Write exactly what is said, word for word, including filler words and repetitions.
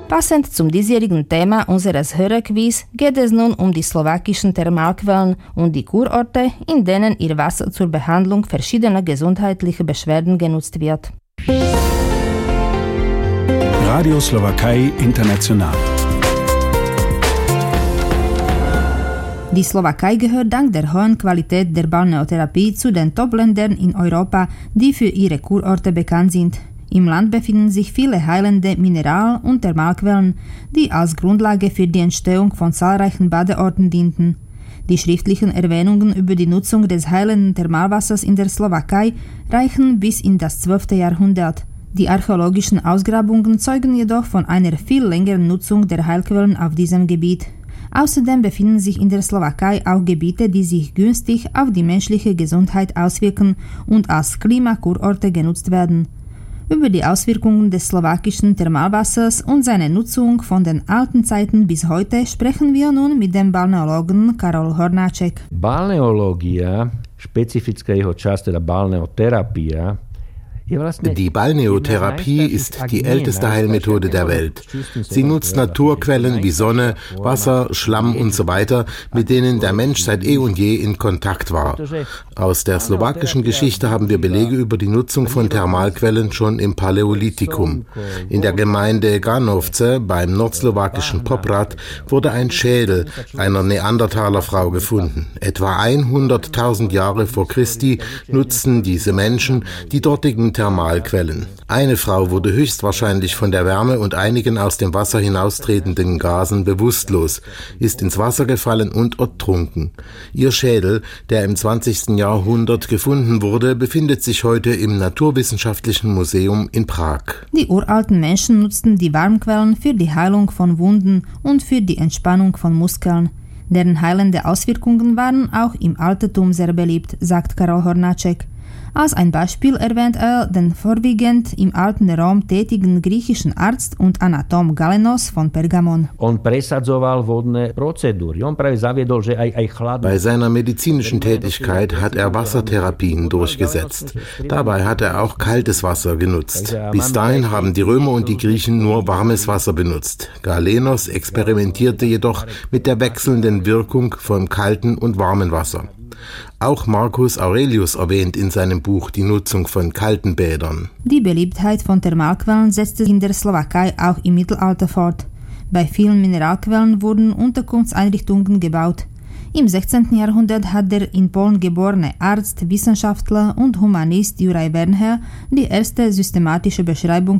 Passend zum diesjährigen Thema unseres Hörerquiz geht es nun um die slowakischen Thermalquellen und die Kurorte, in denen ihr Wasser zur Behandlung verschiedener gesundheitlicher Beschwerden genutzt wird. Radio Slowakei International. Die Slowakei gehört dank der hohen Qualität der Balneotherapie zu den Top-Ländern in Europa, die für ihre Kurorte bekannt sind. Im Land befinden sich viele heilende Mineral- und Thermalquellen, die als Grundlage für die Entstehung von zahlreichen Badeorten dienten. Die schriftlichen Erwähnungen über die Nutzung des heilenden Thermalwassers in der Slowakei reichen bis in das zwölfte Jahrhundert. Die archäologischen Ausgrabungen zeugen jedoch von einer viel längeren Nutzung der Heilquellen auf diesem Gebiet. Außerdem befinden sich in der Slowakei auch Gebiete, die sich günstig auf die menschliche Gesundheit auswirken und als Klimakurorte genutzt werden. Über die Auswirkungen des slowakischen Thermalwassers und seine Nutzung von den alten Zeiten bis heute sprechen wir nun mit dem Balneologen Karol Hornáček. Balneológia, špecifická jeho časť, teda balneoterapia, Die Balneotherapie ist die älteste Heilmethode der Welt. Sie nutzt Naturquellen wie Sonne, Wasser, Schlamm und so weiter, mit denen der Mensch seit eh und je in Kontakt war. Aus der slowakischen Geschichte haben wir Belege über die Nutzung von Thermalquellen schon im Paläolithikum. In der Gemeinde Ganovce beim nordslowakischen Poprad wurde ein Schädel einer Neandertalerfrau gefunden. Etwa hunderttausend Jahre vor Christi nutzten diese Menschen die dortigen Thermalquellen. Eine Frau wurde höchstwahrscheinlich von der Wärme und einigen aus dem Wasser hinaustretenden Gasen bewusstlos, ist ins Wasser gefallen und ertrunken. Ihr Schädel, der im zwanzigsten Jahrhundert gefunden wurde, befindet sich heute im Naturwissenschaftlichen Museum in Prag. Die uralten Menschen nutzten die Warmquellen für die Heilung von Wunden und für die Entspannung von Muskeln. Deren heilende Auswirkungen waren auch im Altertum sehr beliebt, sagt Karol Hornáček. Als ein Beispiel erwähnt er den vorwiegend im alten Rom tätigen griechischen Arzt und Anatom Galenos von Pergamon. Bei seiner medizinischen Tätigkeit hat er Wassertherapien durchgesetzt. Dabei hat er auch kaltes Wasser genutzt. Bis dahin haben die Römer und die Griechen nur warmes Wasser benutzt. Galenos experimentierte jedoch mit der wechselnden Wirkung von kaltem und warmem Wasser. Auch Marcus Aurelius erwähnt in seinem Buch die Nutzung von kalten Bädern. Die Beliebtheit von Thermalquellen setzte sich in der Slowakei auch im Mittelalter fort. Bei vielen Mineralquellen wurden Unterkunftseinrichtungen gebaut. Im sechzehnten Jahrhundert hat der in Polen geborene Arzt, Wissenschaftler und Humanist Juraj Wernher die erste systematische Beschreibung